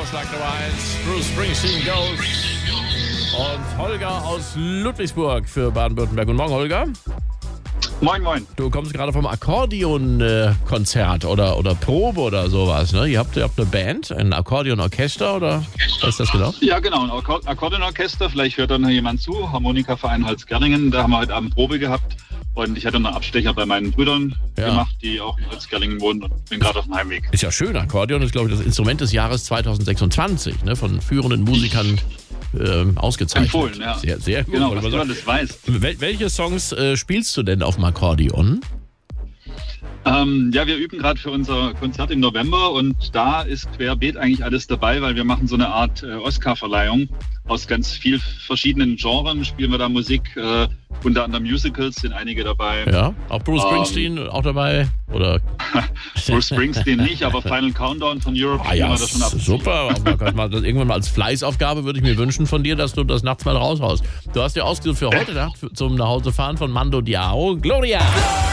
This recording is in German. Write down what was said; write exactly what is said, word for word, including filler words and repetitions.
Vorschlag Nummer eins. Bruce Springsteen Ghost. Und Holger aus Ludwigsburg für Baden-Württemberg. Guten Morgen, Holger. Moin, moin. Du kommst gerade vom Akkordeon-Konzert oder, oder Probe oder sowas, ne? Ihr habt, ihr habt eine Band, ein Akkordeonorchester oder was ist das genau? Ja, genau, ein Akkor- Akkordeonorchester. Vielleicht hört da noch jemand zu. Harmonikaverein Holzgerlingen. Da haben wir heute Abend Probe gehabt. Und ich hatte noch einen Abstecher bei meinen Brüdern Ja. gemacht, die auch in Holzgerlingen wohnen und bin gerade auf dem Heimweg. Ist ja schön, Akkordeon ist, glaube ich, das Instrument des Jahres zwanzig sechsundzwanzig, ne? Von führenden Musikern ähm, ausgezeichnet. Empfohlen, ja. Sehr, sehr gut. Genau, wollte was man du sagen. alles weißt. Wel- welche Songs äh, spielst du denn auf dem Akkordeon? Ähm, ja, wir üben gerade für unser Konzert im November und da ist querbeet eigentlich alles dabei, weil wir machen so eine Art äh, Oscar-Verleihung. Aus ganz vielen verschiedenen Genres spielen wir da Musik. Äh, unter anderem Musicals sind einige dabei. Ja, auch Bruce Ähm, Springsteen auch dabei? Oder? Bruce Springsteen nicht, aber Final Countdown von Europe Ah spielen ja, wir da schon ab. super. Aber man kann mal das irgendwann mal als Fleißaufgabe würde ich mir wünschen von dir, dass du das nachts mal raushaust. Du hast ja ausgesucht für heute Nacht für- zum Nachhausefahren von Mando Diao. Gloria!